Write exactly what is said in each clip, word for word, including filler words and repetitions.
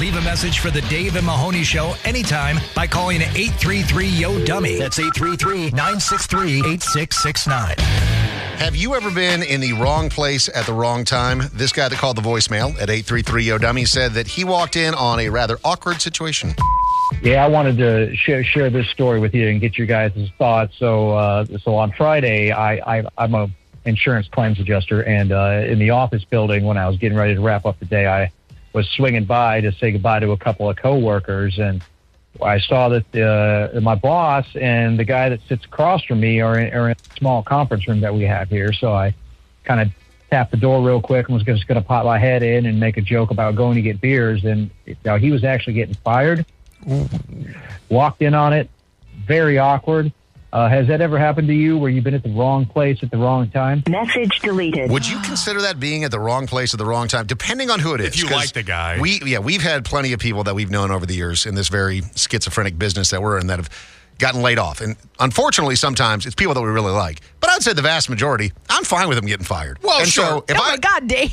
Leave a message for the Dave and Mahoney Show anytime by calling eight three three, Y O, Dummy. That's eight three three, nine six three, eight six six nine. Have you ever been in the wrong place at the wrong time? This guy that called the voicemail at eight three three, Y O, Dummy said that he walked in on a rather awkward situation. Yeah, I wanted to share, share this story with you and get your guys' thoughts. So, uh, so on Friday, I, I, I'm a insurance claims adjuster, and uh, in the office building, when I was getting ready to wrap up the day, I was swinging by to say goodbye to a couple of coworkers, and I saw that uh, my boss and the guy that sits across from me are in, are in a small conference room that we have here. So I kind of tapped the door real quick and was just going to pop my head in and make a joke about going to get beers. And you know, he was actually getting fired. Walked in on it. Very awkward. Uh, has that ever happened to you where you've been at the wrong place at the wrong time? Message deleted. Would you consider that being at the wrong place at the wrong time, depending on who it is? If you like the guy. We, yeah, we've had plenty of people that we've known over the years in this very schizophrenic business that we're in that have gotten laid off. And unfortunately, sometimes it's people that we really like. But I'd say the vast majority, I'm fine with them getting fired. Well, and sure. So if oh, I, my God, Dave.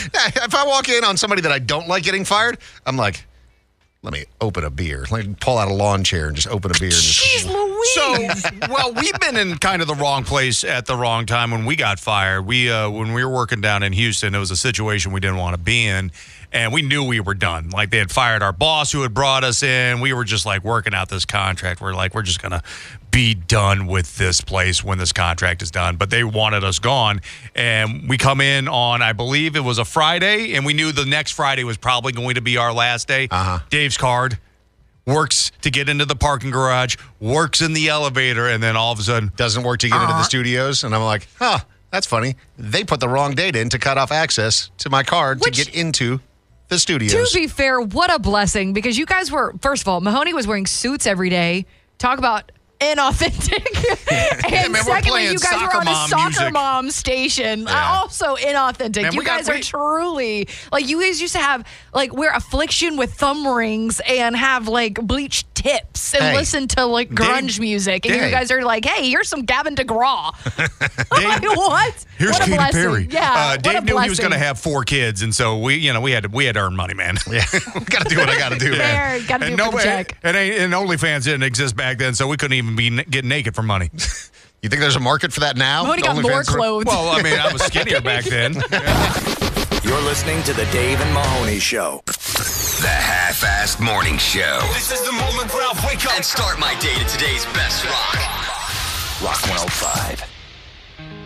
if I walk in on somebody that I don't like getting fired, I'm like, let me open a beer. Let me pull out a lawn chair and just open a beer. And just, Jeez Louise. So, well, we've been in kind of the wrong place at the wrong time when we got fired. We, uh, when we were working down in Houston, it was a situation we didn't want to be in, and we knew we were done. Like, they had fired our boss who had brought us in. We were just, like, working out this contract. We're like, we're just going to be done with this place when this contract is done. But they wanted us gone, and we come in on, I believe it was a Friday, and we knew the next Friday was probably going to be our last day. Uh-huh. Dave's card. Works to get into the parking garage, works in the elevator, and then all of a sudden... Doesn't work to get into the studios. And I'm like, huh, that's funny. They put the wrong date in to cut off access to my card Which, to get into the studios. To be fair, what a blessing, because you guys were, first of all, Mahoney was wearing suits every day. Talk about inauthentic. and yeah, man, secondly, you guys were on a soccer music. mom station. Yeah. Uh, also inauthentic. Man, you we got- guys are we- truly, like, you guys used to have, like, wear affliction with thumb rings and have, like, bleached tips and Hey. listen to, like, grunge Dave- music. And Hey. you guys are like, hey, here's some Gavin DeGraw. like, what? Here's what a Katy blessing. Perry. Yeah. Uh, what Dave a knew he was blessing. going to have four kids, and so we, you know, we had to, we had to earn money, man. Yeah, got to do what I got to do, man. Fair. Gotta do And it for the check. and, and OnlyFans didn't exist back then, so we couldn't even be n- getting naked for money. You think there's a market for that now? Mahoney got more OnlyFans- clothes. Well, I mean, I was skinnier back then. You're listening to the Dave and Mahoney Show. The Half-Assed Morning Show. This is the moment where I wake up And start my day to today's best rock. Rock one oh five.